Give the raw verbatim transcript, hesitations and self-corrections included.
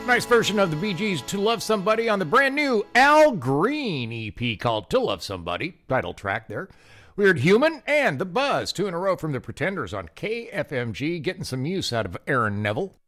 Nice version of the Bee Gees' To Love Somebody on the brand new Al Green E P called To Love Somebody, title track there. Weird Human and The Buzz, two in a row from the Pretenders on K F M G, getting some use out of Aaron Neville.